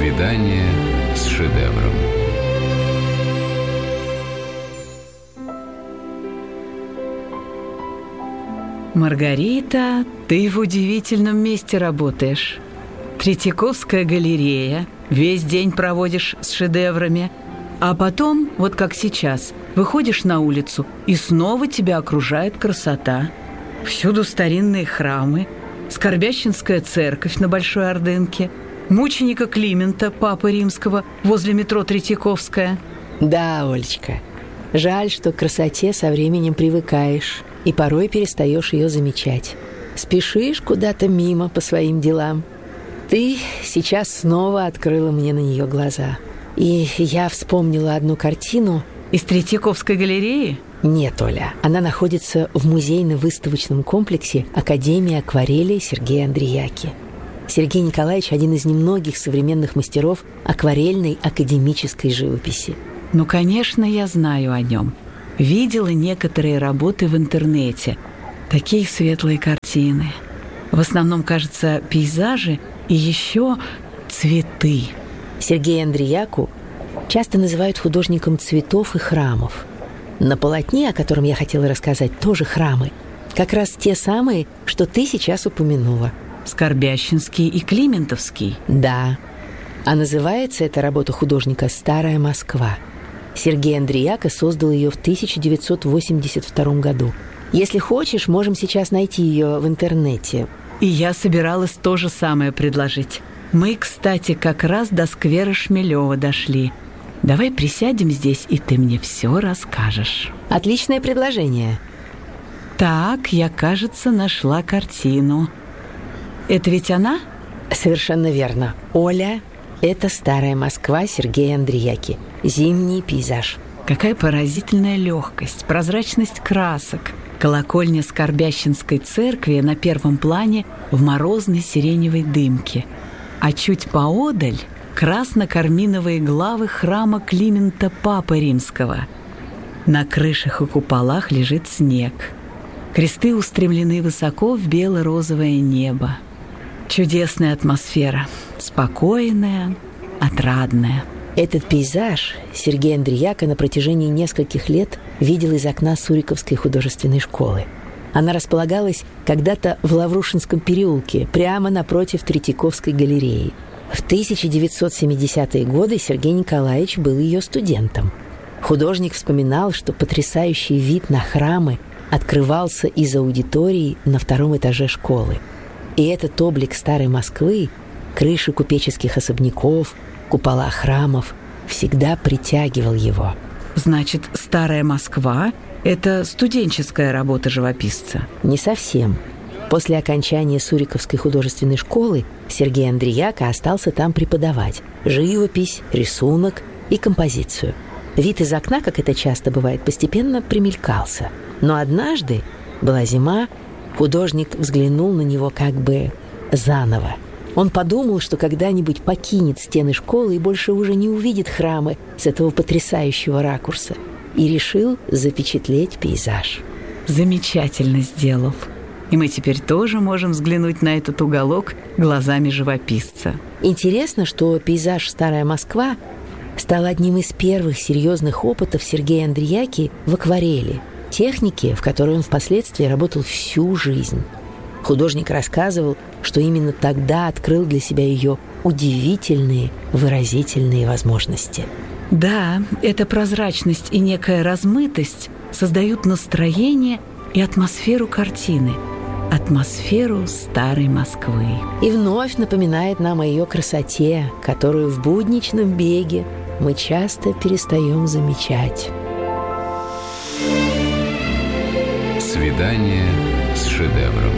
Свидание с шедевром. Маргарита, ты в удивительном месте работаешь. Третьяковская галерея, весь день проводишь с шедеврами, а потом, вот как сейчас, выходишь на улицу, и снова тебя окружает красота. Всюду старинные храмы, Скорбященская церковь на Большой Ордынке, мученика Климента, папы римского, возле метро Третьяковская. Да, Олечка, жаль, что к красоте со временем привыкаешь и порой перестаешь ее замечать. Спешишь куда-то мимо по своим делам. Ты сейчас снова открыла мне на нее глаза. И я вспомнила одну картину. Из Третьяковской галереи? Нет, Оля, она находится в музейно-выставочном комплексе Академии акварели Сергея Андреяки. Сергей Николаевич – один из немногих современных мастеров акварельной академической живописи. Ну, конечно, я знаю о нем. Видела некоторые работы в интернете. Такие светлые картины. В основном, кажется, пейзажи и еще цветы. Сергея Андреяку часто называют художником цветов и храмов. На полотне, о котором я хотела рассказать, тоже храмы. Как раз те самые, что ты сейчас упомянула. Скорбященский и Климентовский. Да. А называется эта работа художника «Старая Москва». Сергей Андреяка создал ее в 1982 году. Если хочешь, можем сейчас найти ее в интернете. И я собиралась то же самое предложить. Мы, кстати, как раз до сквера Шмелева дошли. Давай присядем здесь, и ты мне все расскажешь. Отличное предложение. Так, я, кажется, нашла картину. Это ведь она? Совершенно верно. Оля, это «Старая Москва» Сергея Андреяки. Зимний пейзаж. Какая поразительная легкость, прозрачность красок. Колокольня Скорбященской церкви на первом плане в морозной сиреневой дымке. А чуть поодаль красно-карминовые главы храма Климента Папы Римского. На крышах и куполах лежит снег. Кресты устремлены высоко в бело-розовое небо. Чудесная атмосфера, спокойная, отрадная. Этот пейзаж Сергей Андреяка на протяжении нескольких лет видел из окна Суриковской художественной школы. Она располагалась когда-то в Лаврушинском переулке, прямо напротив Третьяковской галереи. В 1970-е годы Сергей Николаевич был ее студентом. Художник вспоминал, что потрясающий вид на храмы открывался из аудитории на втором этаже школы. И этот облик старой Москвы, крыши купеческих особняков, купола храмов всегда притягивал его. Значит, «Старая Москва» – это студенческая работа живописца? Не совсем. После окончания Суриковской художественной школы Сергей Андреяка остался там преподавать живопись, рисунок и композицию. Вид из окна, как это часто бывает, постепенно примелькался. Но однажды, была зима, художник взглянул на него как бы заново. Он подумал, что когда-нибудь покинет стены школы и больше уже не увидит храмы с этого потрясающего ракурса, и решил запечатлеть пейзаж. Замечательно сделал. И мы теперь тоже можем взглянуть на этот уголок глазами живописца. Интересно, что пейзаж «Старая Москва» стал одним из первых серьезных опытов Сергея Андреяки в акварели, технике, в которой он впоследствии работал всю жизнь. Художник рассказывал, что именно тогда открыл для себя ее удивительные выразительные возможности. Да, эта прозрачность и некая размытость создают настроение и атмосферу картины, атмосферу старой Москвы. И вновь напоминает нам о ее красоте, которую в будничном беге мы часто перестаем замечать. Свидание с шедевром.